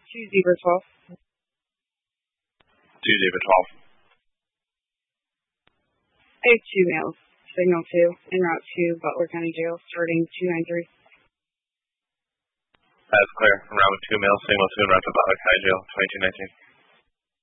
2 Zebra 12. 2 Zebra 12. I have 2 males, signal 2, en route to Butler County Jail, starting 293. That's clear. En route with 2 males, signal 2, en route to Butler County Jail, 2219.